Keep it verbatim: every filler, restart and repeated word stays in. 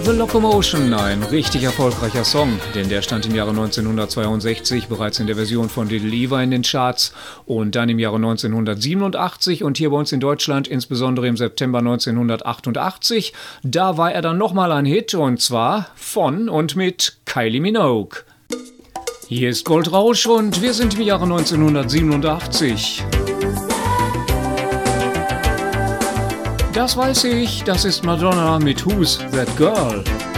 The Locomotion, ein richtig erfolgreicher Song, denn der stand im Jahre neunzehnhundertzweiundsechzig bereits in der Version von Little Eva in den Charts und dann im Jahre neunzehnhundertsiebenundachtzig und hier bei uns in Deutschland insbesondere im September neunzehnhundertachtundachtzig. Da war er dann nochmal ein Hit und zwar von und mit Kylie Minogue. Hier ist Goldrausch und wir sind im Jahre neunzehnhundertsiebenundachtzig. Das weiß ich, das ist Madonna mit Who's That Girl?